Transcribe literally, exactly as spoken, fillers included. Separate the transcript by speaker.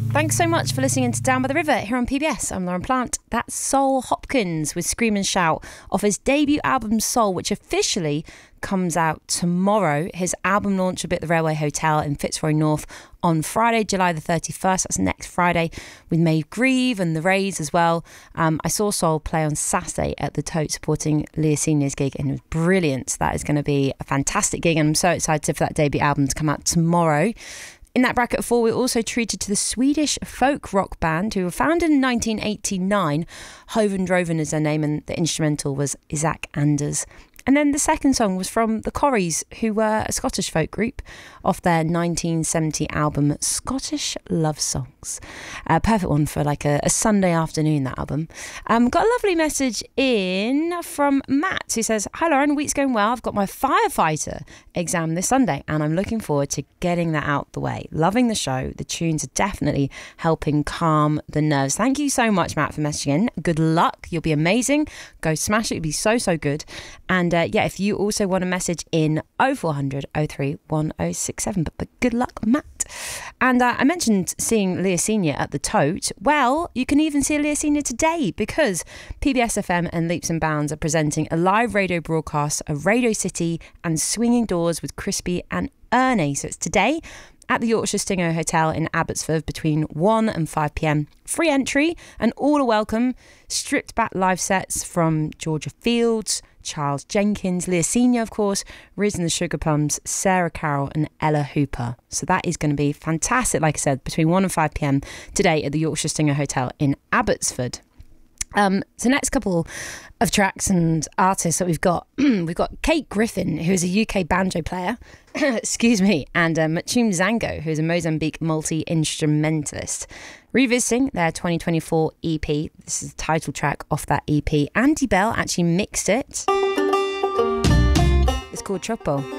Speaker 1: Thanks so much for listening to Down by the River here on P B S. I'm Lauren Plant. That's Soul Hopkins with Scream and Shout off his debut album Soul, which officially comes out tomorrow. His album launch will be at the Railway Hotel in Fitzroy North on Friday, July the thirty-first. That's next Friday, with Maeve Grieve and the Rays as well. Um, I saw Soul play on Saturday at the Tote supporting Leah Senior's gig, and it was brilliant. That is going to be a fantastic gig, and I'm so excited for that debut album to come out tomorrow. In that bracket of four, we also treated to the Swedish folk rock band who were founded in nineteen eighty-nine. Hoven Droven is their name, and the instrumental was Isaac Anders. And then the second song was from the Corries, who were a Scottish folk group, off their nineteen seventy album Scottish Love Songs. A perfect one for like a, a Sunday afternoon, that album. Um, got a lovely message in from Matt, who says, "Hi Lauren, week's going well. I've got my firefighter exam this Sunday and I'm looking forward to getting that out the way. Loving the show. The tunes are definitely helping calm the nerves." Thank you so much, Matt, for messaging in. Good luck. You'll be amazing. Go smash it. It'll be so, so good. And uh, yeah, if you also want a message in oh four hundred oh three one oh six seven. But, but good luck, Matt. And uh, I mentioned seeing Leah Senior at the Tote. Well, you can even see Leah Senior today, because P B S F M and Leaps and Bounds are presenting a live radio broadcast of Radio City and Swinging Doors with Crispy and Ernie. So it's today at the Yorkshire Stinger Hotel in Abbotsford between one and five p.m. Free entry and all are welcome. Stripped back live sets from Georgia Fields, Charles Jenkins, Leah Senior, of course, Riz and the Sugar Plums, Sarah Carroll and Ella Hooper. So that is going to be fantastic, like I said, between one and five p.m. today at the Yorkshire Stinger Hotel in Abbotsford. Um, so next couple of tracks and artists that we've got, we've got Kate Griffin, who is a U K banjo player, excuse me, and uh, Matum Zango, who is a Mozambique multi-instrumentalist, revisiting their twenty twenty-four E P. This is the title track off that E P. Andy Bell actually mixed it. It's called Chopo.